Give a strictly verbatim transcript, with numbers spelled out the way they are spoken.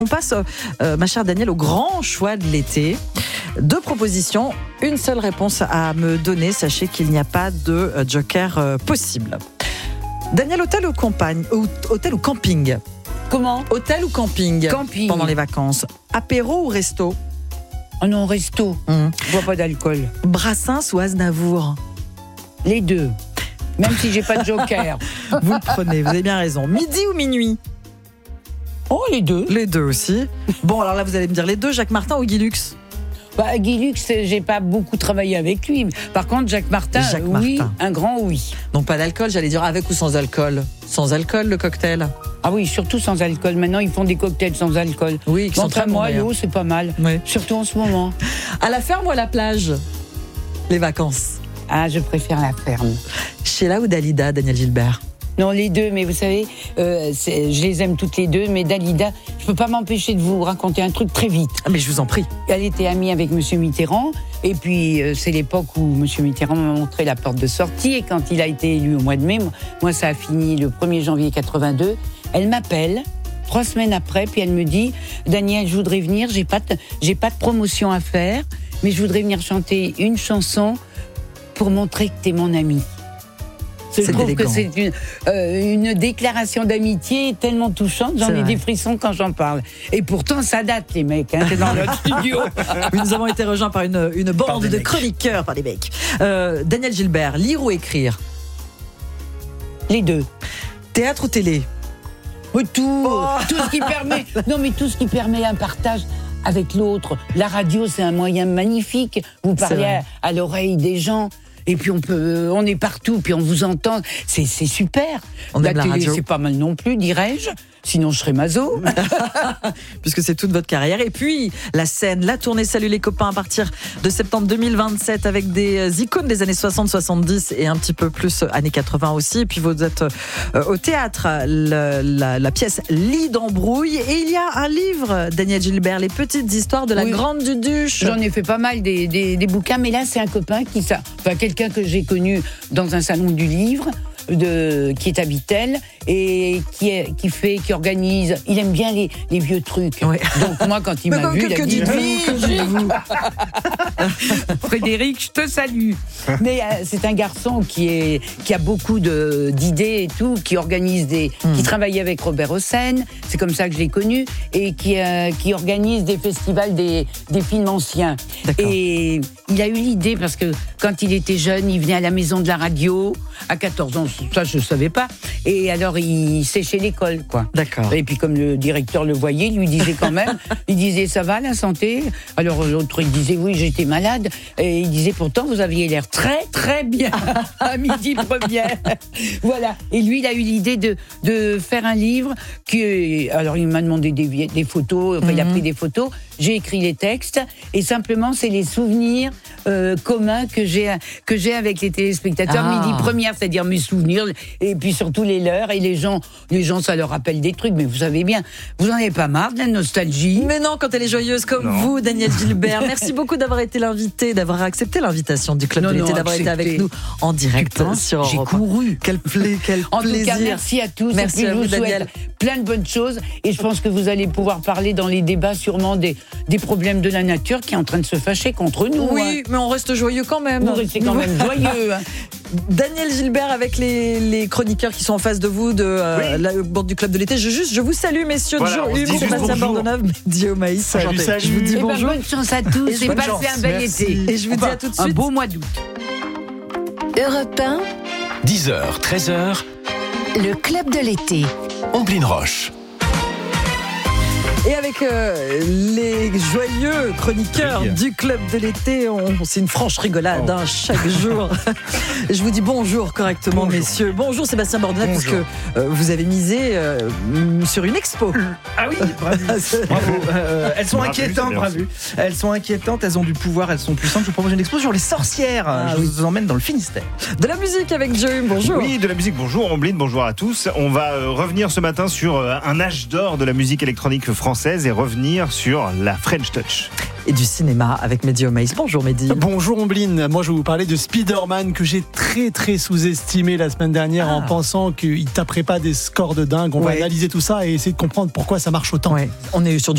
On passe, euh, ma chère Danielle, au grand choix de l'été. Deux propositions, une seule réponse à me donner. Sachez qu'il n'y a pas de euh, joker euh, possible. Danielle, hôtel ou campagne, ou, hôtel ou camping? Comment? Hôtel ou camping? Camping. Pendant les vacances. Apéro ou resto? Oh non, resto. Mmh. Je bois pas d'alcool. Brassens ou Aznavour? Les deux. Même si j'ai pas de joker. Vous le prenez, vous avez bien raison. Midi ou minuit? Oh, les deux. Les deux aussi. Bon, alors là, vous allez me dire les deux, Jacques Martin ou Guy Lux? Bah, Guy Lux, j'ai pas beaucoup travaillé avec lui. Par contre, Jacques Martin, Jacques oui, Martin. un grand oui. Donc pas d'alcool, j'allais dire avec ou sans alcool? Sans alcool, le cocktail? Ah oui, surtout sans alcool. Maintenant, ils font des cocktails sans alcool. Oui, qui sont très bons, moi, d'ailleurs. l'eau, c'est pas mal. Oui. Surtout en ce moment. À la ferme ou à la plage? Les vacances. Ah, je préfère la ferme. Sheila ou Dalida, Daniel Gilbert? Non, les deux, mais vous savez, euh, je les aime toutes les deux, mais Dalida, je peux pas m'empêcher de vous raconter un truc très vite. Ah, mais je vous en prie. Elle était amie avec Monsieur Mitterrand, et puis euh, c'est l'époque où Monsieur Mitterrand m'a montré la porte de sortie, et quand il a été élu au mois de mai, moi ça a fini le premier janvier quatre-vingt-deux, elle m'appelle, trois semaines après, puis elle me dit, Daniel, je voudrais venir, j'ai pas de, j'ai pas de promotion à faire, mais je voudrais venir chanter une chanson pour montrer que t'es mon ami. Je C'est trouve élégant. que c'est une, euh, une déclaration d'amitié tellement touchante. J'en C'est ai vrai. des frissons quand j'en parle. Et pourtant, ça date, les mecs. Hein, c'est dans notre studio. Oui, nous avons été rejoints par une, une bande des de mecs. chroniqueurs, par des mecs. Euh, Daniel Gilbert, lire ou écrire? Les deux. Théâtre ou télé? Mais tout, Oh. tout ce qui permet. Non, mais tout ce qui permet un partage avec l'autre. La radio, c'est un moyen magnifique. Vous C'est parlez vrai. à, à l'oreille des gens. Et puis on peut, on est partout, puis on vous entend. C'est, c'est super. On aime la télé, radio. c'est pas mal non plus, dirais-je. Sinon, je serais maso. Puisque c'est toute votre carrière. Et puis, la scène, la tournée Salut les copains à partir de septembre deux mille vingt-sept avec des icônes des années soixante soixante-dix et un petit peu plus années quatre-vingts aussi. Et puis, vous êtes euh, au théâtre, le- la, la pièce Lit d'embrouille. Et il y a un livre, Daniel Gilbert, Les petites histoires de la Oui. Grande Duduche. J'en ai fait pas mal des, des, des bouquins, mais là, c'est un copain qui, ça, enfin, quelqu'un que j'ai connu dans un salon du livre, de, qui est à Vittel, et qui, est, qui fait, qui organise, il aime bien les, les vieux trucs. Oui. Donc moi, quand il Mais m'a comme vu, que- il a que dit, dites-vous, oui, que dites-vous Frédéric, je te salue. Mais euh, c'est un garçon qui, est, qui a beaucoup de, d'idées et tout, qui organise des, Mm. qui travaille avec Robert Hossein, c'est comme ça que je l'ai connu, et qui, euh, qui organise des festivals des, des films anciens. D'accord. Et il a eu l'idée, parce que quand il était jeune, il venait à la maison de la radio, à quatorze ans, ça je ne savais pas, et alors il séchait l'école, quoi. D'accord. Et puis comme le directeur le voyait, il lui disait quand même, il disait ça va la santé? Alors l'autre il disait oui j'étais malade, et il disait pourtant vous aviez l'air très très bien à midi première. Voilà. Et lui il a eu l'idée de, de faire un livre qui, alors il m'a demandé des, des photos, enfin, il a Mhm. pris des photos, j'ai écrit les textes et simplement c'est les souvenirs euh, communs que j'ai que j'ai avec les téléspectateurs Ah. midi première, c'est-à-dire mes souvenirs et puis surtout les leurs, et les gens les gens ça leur rappelle des trucs, mais vous savez bien, vous en avez pas marre de la nostalgie? Mais non, quand elle est joyeuse comme Non. vous, Daniel Gilbert. Merci beaucoup d'avoir été l'invité, d'avoir accepté l'invitation du Club Non, de l'été, non, d'avoir été accepté. avec nous en direct Tu penses sur J'ai Europe un. couru. Quel, pla- quel En plaisir. tout cas, merci à tous. Merci et puis, à je vous, vous souhaite Daniel. plein de bonnes choses. Et je pense que vous allez pouvoir parler dans les débats sûrement des, des problèmes de la nature qui est en train de se fâcher contre nous. Oui, mais on reste joyeux quand même. Hein. Vous restez quand même joyeux. Hein. Daniel Gilbert avec les, les chroniqueurs qui sont en face de vous de euh, Oui. la bande du Club de l'été. Je, juste, je vous salue, messieurs Voilà, de jour on se Hume, dit juste Sébastien bonjour. Bordonov, Dieu Maïs. Salut, Attendez, salut. Je vous dis Eh ben, bonjour. bonne chance à tous. Et Et bonne passez chance. un bel Merci. été. Et je vous dis à tout de Un suite. beau mois d'août. Europe un, dix heures, treize heures, le club de l'été. Omblin Roche. Et avec euh, les joyeux chroniqueurs Oui. du Club de l'été, on, c'est une franche rigolade Oh. hein, chaque jour. Je vous dis bonjour correctement, Bonjour. messieurs. Bonjour Sébastien Bordonov, parce Bonjour. que euh, vous avez misé euh, sur une expo. Ah oui, bravo. Bravo. Euh, elles sont Bravo, inquiétantes, c'est bravo. Elles sont inquiétantes, elles ont du pouvoir, elles sont puissantes. Je vous propose une expo sur les sorcières. Ah Je oui. vous emmène dans le Finistère. De la musique avec Joe, bonjour. Oui, de la musique, bonjour Omblin, bonjour à tous. On va euh, revenir ce matin sur euh, un âge d'or de la musique électronique française et revenir sur la French Touch. Et du cinéma avec Mehdi Omaïs. Bonjour Mehdi. Bonjour Omblin, moi je vais vous parler de Spider-Man que j'ai très très sous-estimé la semaine dernière Ah. en pensant qu'il taperait pas des scores de dingue. On Ouais. va analyser tout ça et essayer de comprendre pourquoi ça marche autant. Ouais, on est sur du